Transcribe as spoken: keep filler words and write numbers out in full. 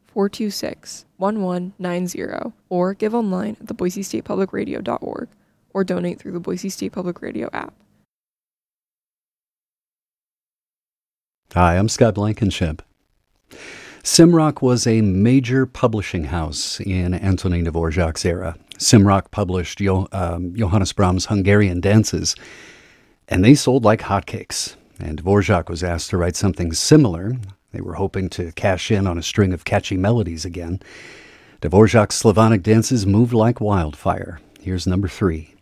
four two six, one one nine zero or give online at the boise state public radio dot org or donate through the Boise State Public Radio app. Hi, I'm Scott Blankenship. Simrock was a major publishing house in Antonin Dvorak's era. Simrock published jo- um, Johannes Brahms' Hungarian dances, and they sold like hotcakes. And Dvorak was asked to write something similar. They were hoping to cash in on a string of catchy melodies again. Dvorak's Slavonic dances moved like wildfire. Here's number three.